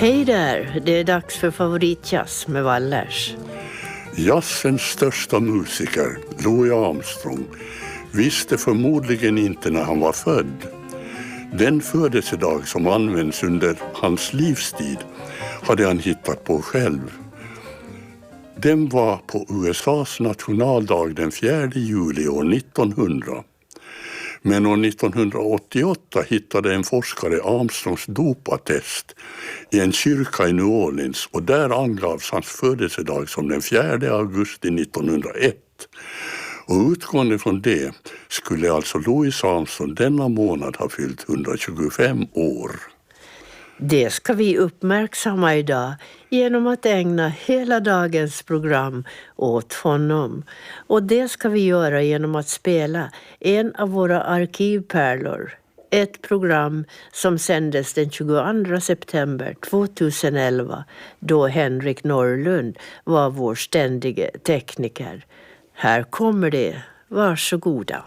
Hej där, det är dags för favoritjazz med Wallers. Jazzens största musiker, Louis Armstrong, visste förmodligen inte när han var född. Den födelsedag som används under hans livstid hade han hittat på själv. Den var på USAs nationaldag den 4 juli år 1900. Men år 1988 hittade en forskare Armstrongs dopattest i en kyrka i New Orleans och där angavs hans födelsedag som den 4 augusti 1901. Och utgående från det skulle alltså Louis Armstrong denna månad ha fyllt 125 år. Det ska vi uppmärksamma idag genom att ägna hela dagens program åt honom. Och det ska vi göra genom att spela en av våra arkivpärlor. Ett program som sändes den 22 september 2011 då Henrik Norrlund var vår ständige tekniker. Här kommer det. Varsågoda.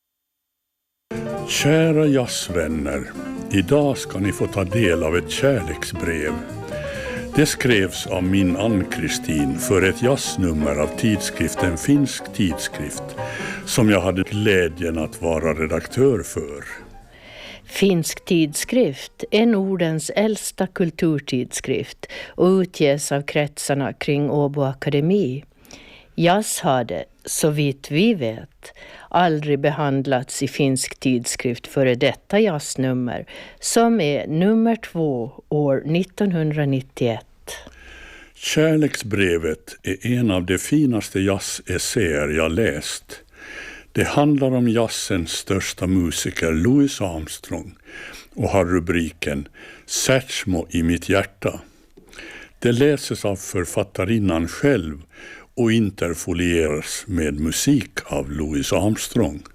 Kära jazzvänner, idag ska ni få ta del av ett kärleksbrev. Det skrevs av min Ann-Kristin för ett jazznummer av tidskriften Finsk tidskrift som jag hade glädjen att vara redaktör för. Finsk tidskrift är Nordens äldsta kulturtidskrift och utges av kretsarna kring Åbo Akademi. Jazz hade, så vitt vi vet, aldrig behandlats i finsk tidskrift före detta jazznummer som är nummer 2 år 1991. Kärleksbrevet är en av de finaste jazzessäer jag läst. Det handlar om jazzens största musiker Louis Armstrong och har rubriken Satchmo i mitt hjärta. Det läses av författarinnan själv och interfolieras med musik av Louis Armstrong.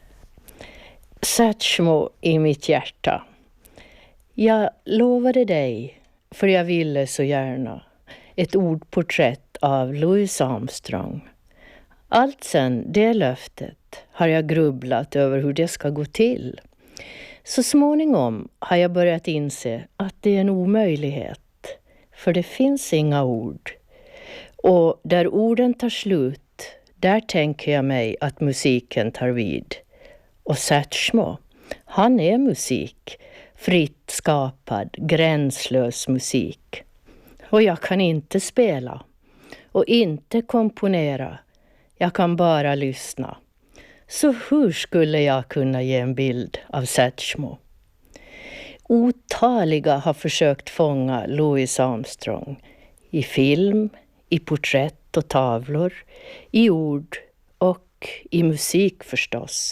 Satchmo i mitt hjärta. Jag lovade dig, för jag ville så gärna, ett ordporträtt av Louis Armstrong. Allt sen det löftet har jag grubblat över hur det ska gå till. Så småningom har jag börjat inse att det är en omöjlighet, för det finns inga ord. Och där orden tar slut, där tänker jag mig att musiken tar vid. Och Satchmo, han är musik, fritt skapad, gränslös musik. Och jag kan inte spela och inte komponera, jag kan bara lyssna. Så hur skulle jag kunna ge en bild av Satchmo? Otaliga har försökt fånga Louis Armstrong i film, i porträtt och tavlor, i ord och i musik förstås.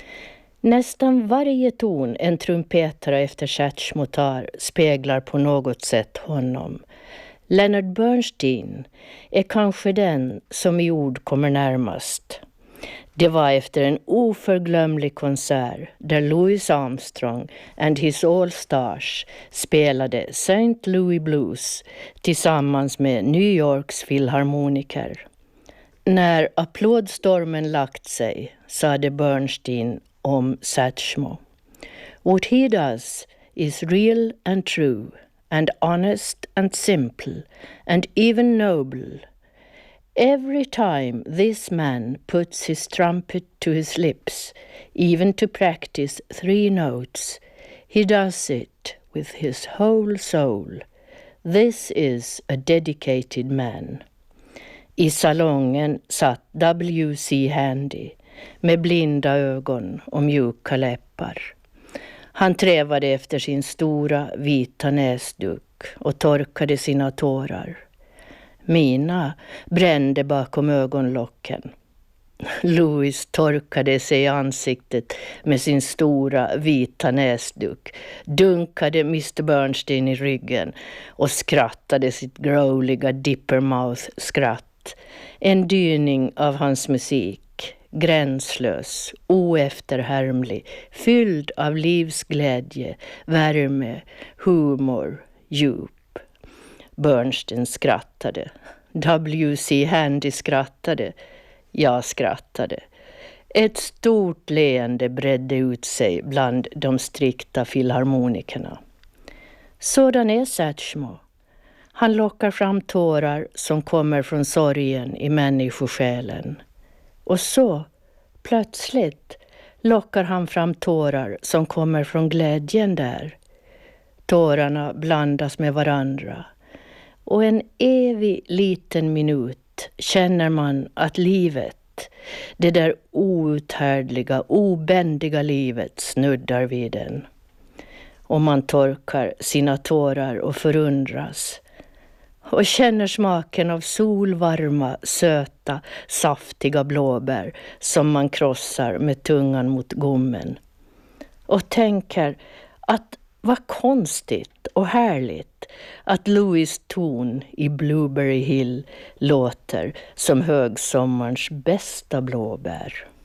Nästan varje ton en trumpetare efter Satchmo tar speglar på något sätt honom. Leonard Bernstein är kanske den som i ord kommer närmast. Det var efter en oförglömlig konsert där Louis Armstrong and his All Stars spelade St. Louis Blues tillsammans med New Yorks filharmoniker. När applådstormen lagt sig sade Bernstein om Satchmo: "What he does is real and true and honest and simple and even noble. Every time this man puts his trumpet to his lips, even to practice 3 notes, he does it with his whole soul. This is a dedicated man." I salongen satt W.C. Handy med blinda ögon och mjuka läppar. Han trävade efter sin stora vita näsduk och torkade sina tårar. Mina brände bakom ögonlocken. Louis torkade sig i ansiktet med sin stora vita näsduk, dunkade Mr. Bernstein i ryggen och skrattade sitt growliga dippermouth-skratt. En dyning av hans musik, gränslös, oefterhärmlig, fylld av livsglädje, värme, humor, djup. Bernstein skrattade. W.C. Handy skrattade. Jag skrattade. Ett stort leende bredde ut sig bland de strikta filharmonikerna. Sådan är Satchmo, Han lockar fram tårar som kommer från sorgen i människosjälen. Och så, plötsligt, lockar han fram tårar som kommer från glädjen där. Tårarna blandas med varandra. Och en evig liten minut känner man att livet, det där outhärdliga, obändiga livet snuddar vid en. Och man torkar sina tårar och förundras. Och känner smaken av solvarma, söta, saftiga blåbär som man krossar med tungan mot gommen. Och tänker att vad konstigt och härligt att Louis ton i Blueberry Hill låter som högsommarens bästa blåbär.